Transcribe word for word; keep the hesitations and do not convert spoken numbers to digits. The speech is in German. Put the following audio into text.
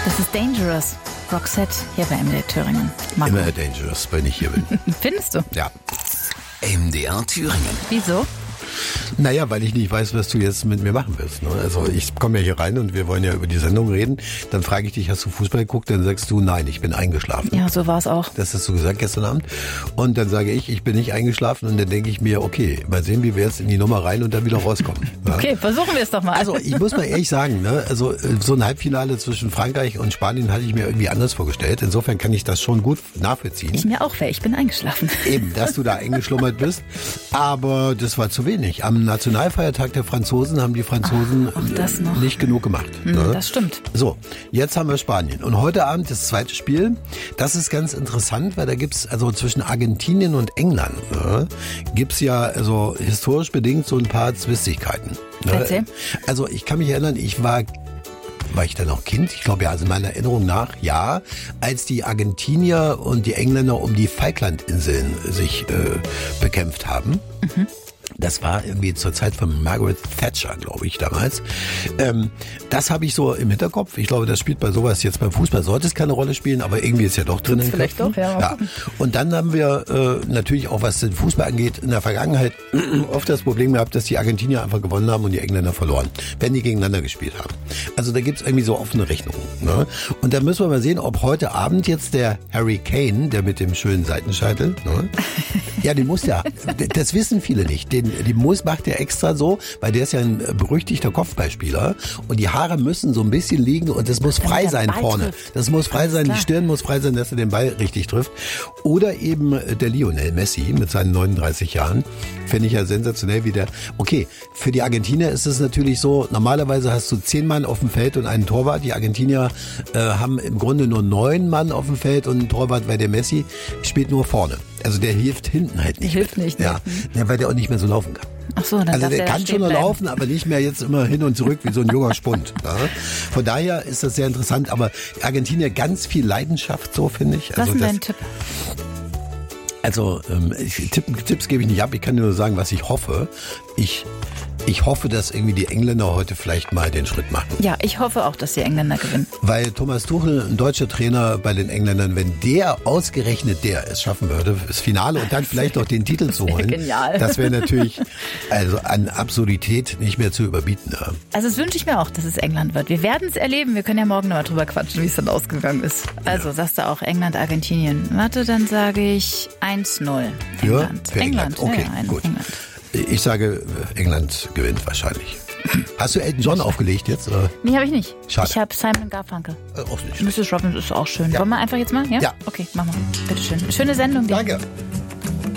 Das ist Dangerous. Roxette hier bei M D R Thüringen. Marco. Immer dangerous, wenn ich hier bin. Findest du? Ja. M D R Thüringen. Wieso? Naja, weil ich nicht weiß, was du jetzt mit mir machen willst. Ne? Also ich komme ja hier rein und wir wollen ja über die Sendung reden. Dann frage ich dich, hast du Fußball geguckt? Dann sagst du, nein, ich bin eingeschlafen. Ja, so war es auch. Das hast du gesagt gestern Abend. Und dann sage ich, ich bin nicht eingeschlafen. Und dann denke ich mir, okay, mal sehen, wie wir jetzt in die Nummer rein und dann wieder rauskommen. Ja? Okay, versuchen wir es doch mal. Also ich muss mal ehrlich sagen, ne, also so ein Halbfinale zwischen Frankreich und Spanien hatte ich mir irgendwie anders vorgestellt. Insofern kann ich das schon gut nachvollziehen. Ich mir auch, weil ich bin eingeschlafen. Eben, dass du da eingeschlummert bist. Aber das war zu wenig. Am Nationalfeiertag der Franzosen haben die Franzosen Ach, das noch. nicht genug gemacht. Hm, ne? Das stimmt. So, jetzt haben wir Spanien. Und heute Abend das zweite Spiel. Das ist ganz interessant, weil da gibt's also zwischen Argentinien und England ne, gibt's ja also historisch bedingt so ein paar Zwistigkeiten. Ne? Erzähl. Also ich kann mich erinnern, ich war War ich dann auch Kind? Ich glaube ja, also meiner Erinnerung nach, ja, als die Argentinier und die Engländer um die Falklandinseln sich äh, bekämpft haben. Mhm. Das war irgendwie zur Zeit von Margaret Thatcher, glaube ich, damals. Ähm, das habe ich so im Hinterkopf. Ich glaube, das spielt bei sowas jetzt beim Fußball, sollte es keine Rolle spielen, aber irgendwie ist ja doch drin. Vielleicht doch, ja. ja. Und dann haben wir äh, natürlich auch, was den Fußball angeht, in der Vergangenheit oft das Problem gehabt, dass die Argentinier einfach gewonnen haben und die Engländer verloren, wenn die gegeneinander gespielt haben. Also da gibt's irgendwie so offene Rechnungen. Ne? Und da müssen wir mal sehen, ob heute Abend jetzt der Harry Kane, der mit dem schönen Seitenscheitel, ne? Ja, den muss ja, das wissen viele nicht, den Die Muss macht er extra so, weil der ist ja ein berüchtigter Kopfballspieler und die Haare müssen so ein bisschen liegen und das muss frei sein vorne. Das muss frei sein, die Stirn muss frei sein, dass er den Ball richtig trifft. Oder eben der Lionel Messi mit seinen neununddreißig Jahren. Finde ich ja sensationell, wie der... Okay, für die Argentinier ist es natürlich so, normalerweise hast du zehn Mann auf dem Feld und einen Torwart. Die Argentinier äh, haben im Grunde nur neun Mann auf dem Feld und einen Torwart, weil der Messi spielt nur vorne. Also der hilft hinten halt nicht. Der hilft nicht. Ja, ja, weil der auch nicht mehr so laufen kann. Ach so, dann also der, der kann schon noch laufen, aber nicht mehr jetzt immer hin und zurück wie so ein junger Spund. Ja. Von daher ist das sehr interessant. Aber Argentinier ganz viel Leidenschaft, so finde ich. Was Also ist das, dein Tipp? Also ähm, ich, Tipp, Tipps gebe ich nicht ab. Ich kann nur sagen, was ich hoffe. Ich Ich hoffe, dass irgendwie die Engländer heute vielleicht mal den Schritt machen. Ja, ich hoffe auch, dass die Engländer gewinnen. Weil Thomas Tuchel, ein deutscher Trainer bei den Engländern, wenn der ausgerechnet der es schaffen würde, das Finale und dann vielleicht noch den Titel zu holen, genial. Das wäre natürlich also an Absurdität nicht mehr zu überbieten. Ja. Also das wünsche ich mir auch, dass es England wird. Wir werden es erleben. Wir können ja morgen noch mal drüber quatschen, wie es dann ausgegangen ist. Also ja. Sagst du auch England, Argentinien. Warte, dann sage ich eins null. England. Für England. England. Okay, ja, gut. England. Ich sage, England gewinnt wahrscheinlich. Hast du Elton John aufgelegt jetzt? Oder? Nee, habe ich nicht. Schade. Ich habe Simon Garfunkel. Äh, auch nicht Missus Robbins ist auch schön. Ja. Wollen wir einfach jetzt mal? Ja? Ja. Okay, machen wir. Bitteschön. Schöne Sendung dir. Danke.